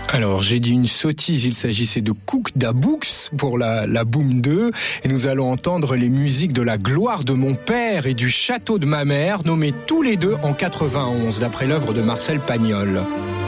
Alors, j'ai dit une sottise, il s'agissait de Cook da Books pour la Boom 2. Et nous allons entendre les musiques de La gloire de mon père et du château de ma mère, nommés tous les deux en 91, d'après l'œuvre de Marcel Pagnol.